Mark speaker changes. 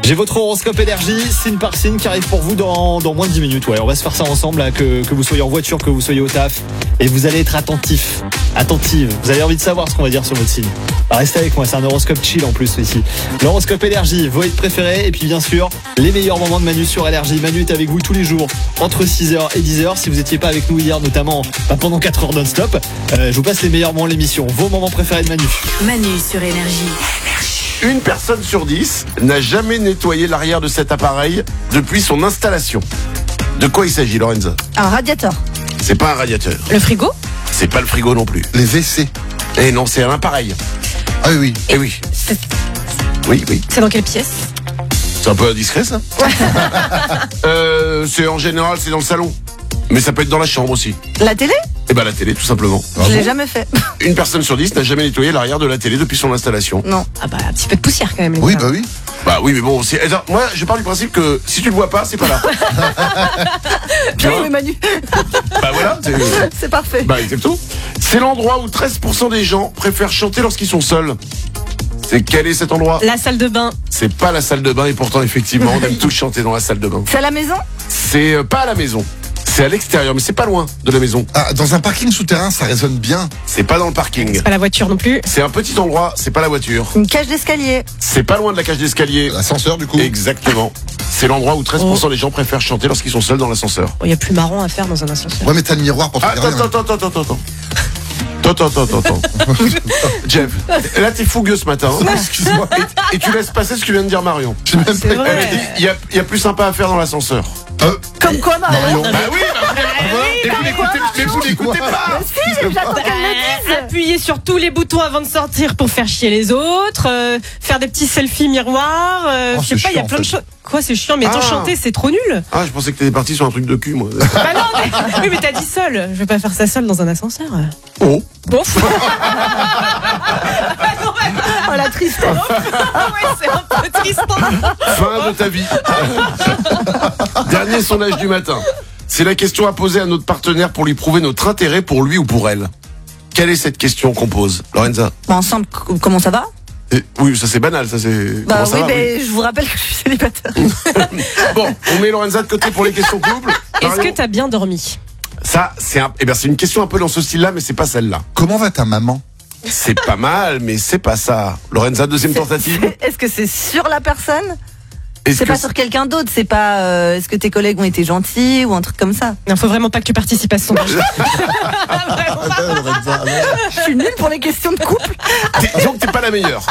Speaker 1: J'ai votre horoscope énergie, signe par signe, qui arrive pour vous dans moins de 10 minutes. Ouais, on va se faire ça ensemble, là, que vous soyez en voiture, que vous soyez au taf. Et vous allez être attentif, attentive. Vous avez envie de savoir ce qu'on va dire sur votre signe. Alors, restez avec moi, c'est un horoscope chill en plus ici. L'horoscope énergie, vos hits préférés. Et puis bien sûr, les meilleurs moments de Manu sur énergie. Manu est avec vous tous les jours, entre 6h et 10h. Si vous n'étiez pas avec nous hier, notamment pendant 4 heures non-stop, je vous passe les meilleurs moments de l'émission. Vos moments préférés de Manu.
Speaker 2: Manu sur énergie.
Speaker 3: Une personne sur 10 n'a jamais nettoyé l'arrière de cet appareil depuis son installation. De quoi il s'agit, Lorenza?
Speaker 4: Un radiateur.
Speaker 3: C'est pas un radiateur.
Speaker 4: Le frigo.
Speaker 3: C'est pas le frigo non plus.
Speaker 5: Les WC.
Speaker 3: Eh non, c'est un appareil.
Speaker 5: Ah oui.
Speaker 3: Eh oui. Oui.
Speaker 4: C'est dans quelle pièce?
Speaker 3: C'est un peu indiscret, ça. C'est en général, c'est dans le salon. Mais ça peut être dans la chambre aussi.
Speaker 4: La télé?
Speaker 3: Eh ben la télé, tout simplement.
Speaker 4: Je l'ai jamais fait.
Speaker 3: Une personne sur 10 n'a jamais nettoyé l'arrière de la télé depuis son installation.
Speaker 4: Non.
Speaker 2: Ah bah un petit peu de poussière quand même.
Speaker 5: Oui, bah oui.
Speaker 3: Bah oui, mais bon, moi je pars du principe que si tu le vois pas, c'est pas là. Tu vois?
Speaker 4: Oui, Manu.
Speaker 3: Bah voilà.
Speaker 4: C'est parfait.
Speaker 3: Bah exactement. C'est l'endroit où 13% des gens préfèrent chanter lorsqu'ils sont seuls. Quel est cet endroit?
Speaker 2: La salle de bain.
Speaker 3: C'est pas la salle de bain et pourtant effectivement on aime tous chanter dans la salle de bain.
Speaker 4: C'est à la maison?
Speaker 3: C'est pas à la maison. C'est à l'extérieur, mais c'est pas loin de la maison.
Speaker 5: Ah, dans un parking souterrain, ça résonne bien.
Speaker 3: C'est pas dans le parking.
Speaker 2: Pas la voiture non plus.
Speaker 3: C'est un petit endroit, c'est pas la voiture.
Speaker 4: Une cage d'escalier.
Speaker 3: C'est pas loin de la cage d'escalier.
Speaker 5: L'ascenseur, du coup.
Speaker 3: Exactement. C'est l'endroit où 13% des gens préfèrent chanter lorsqu'ils sont seuls dans l'ascenseur.
Speaker 2: Il y a plus marrant à faire dans un ascenseur.
Speaker 5: Ouais, mais t'as le miroir pour faire rien.
Speaker 3: Attends. Jeff, là t'es fougueux ce matin. Excuse-moi. Et tu laisses passer ce que vient de dire Marion.
Speaker 5: J'ai même
Speaker 2: C'est
Speaker 5: pas-
Speaker 2: vrai.
Speaker 3: Elle a dit, il y a plus sympa à faire dans l'ascenseur.
Speaker 4: Comme quoi, Marion?
Speaker 3: Bah oui, et vous n'écoutez pas.
Speaker 4: Si, j'attends qu'elle me dise.
Speaker 2: Appuyer sur tous les boutons avant de sortir pour faire chier les autres, faire des petits selfies miroirs,
Speaker 5: Oh,
Speaker 2: je sais
Speaker 5: c'est
Speaker 2: pas, il y a
Speaker 5: chiant,
Speaker 2: plein de
Speaker 5: en fait.
Speaker 2: choses. Quoi, c'est chiant, mais attends,
Speaker 3: Ah.
Speaker 2: chanter, c'est trop nul.
Speaker 3: Ah, je pensais que t'étais parti sur un truc de cul, moi.
Speaker 2: Bah non, mais, oui, mais t'as dit seul. Je vais pas faire ça seul dans un ascenseur.
Speaker 3: Oh.
Speaker 2: Bon.
Speaker 4: Oh, la tristesse.
Speaker 2: Ah ouais, c'est un peu triste.
Speaker 3: Fin de ta vie. Dernier sondage du matin. C'est la question à poser à notre partenaire pour lui prouver notre intérêt pour lui ou pour elle. Quelle est cette question qu'on pose, Lorenza?
Speaker 4: Bon, ensemble, comment ça va?
Speaker 3: Oui, ça c'est banal, ça c'est.
Speaker 4: Bah
Speaker 3: Comment ça
Speaker 4: oui,
Speaker 3: va,
Speaker 4: mais je vous rappelle que je suis célibataire.
Speaker 3: Bon, on met Lorenza de côté pour les questions couple.
Speaker 2: Est-ce
Speaker 3: Marion,
Speaker 2: que t'as bien dormi?
Speaker 3: ça, c'est c'est une question un peu dans ce style-là, mais c'est pas celle-là.
Speaker 5: Comment va ta maman?
Speaker 3: C'est pas mal, mais c'est pas ça. Lorenza, deuxième tentative.
Speaker 4: Est-ce que c'est sur la personne?
Speaker 3: Est-ce
Speaker 4: C'est
Speaker 3: que
Speaker 4: pas sur quelqu'un d'autre, c'est pas est-ce que tes collègues ont été gentils ou un truc comme ça.
Speaker 2: Non, faut vraiment pas que tu participes à ce sondage.
Speaker 5: Lorenza, alors.
Speaker 4: Je suis nulle pour les questions de couple.
Speaker 3: disons que t'es pas la meilleure.